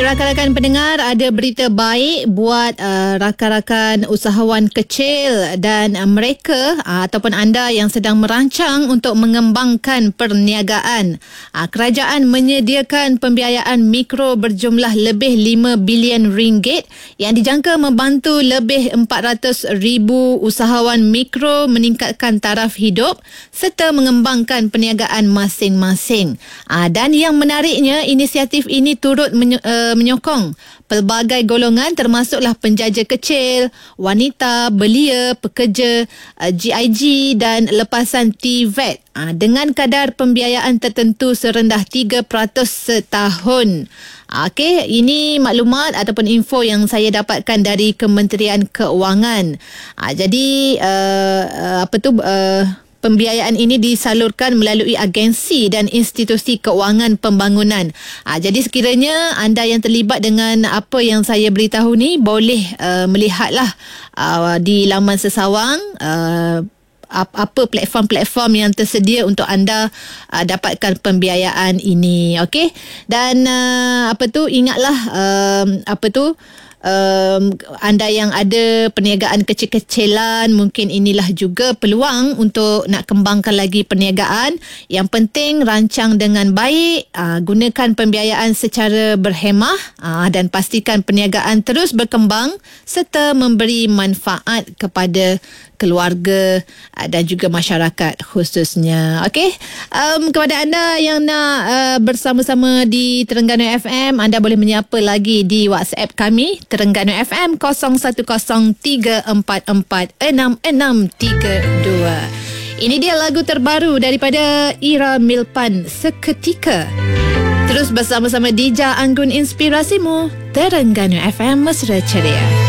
Baik, rakan-rakan pendengar, ada berita baik buat rakan-rakan usahawan kecil dan mereka ataupun anda yang sedang merancang untuk mengembangkan perniagaan. Kerajaan menyediakan pembiayaan mikro berjumlah lebih 5 bilion ringgit yang dijangka membantu lebih 400,000 usahawan mikro meningkatkan taraf hidup serta mengembangkan perniagaan masing-masing. Dan yang menariknya, inisiatif ini turut menyokong pelbagai golongan termasuklah penjaja kecil, wanita, belia, pekerja, GIG dan lepasan TVET dengan kadar pembiayaan tertentu serendah 3% setahun. Okey, ini maklumat ataupun info yang saya dapatkan dari Kementerian Keuangan. Jadi pembiayaan ini disalurkan melalui agensi dan institusi keuangan pembangunan. Jadi sekiranya anda yang terlibat dengan apa yang saya beritahu ni, boleh melihatlah di laman Sesawang apa platform-platform yang tersedia untuk anda dapatkan pembiayaan ini. Okey. Dan ingatlah anda yang ada perniagaan kecil-kecilan, mungkin inilah juga peluang untuk nak kembangkan lagi perniagaan. Yang penting rancang dengan baik, gunakan pembiayaan secara berhemah dan pastikan perniagaan terus berkembang serta memberi manfaat kepada keluarga dan juga masyarakat khususnya. Okey, kepada anda yang nak bersama-sama di Terengganu FM, anda boleh menyapa lagi di WhatsApp kami Terengganu FM 0103446632. Ini dia lagu terbaru daripada Ira Milpan, Seketika. Terus bersama-sama Dija Anggun Inspirasimu, Terengganu FM Mesra Ceria.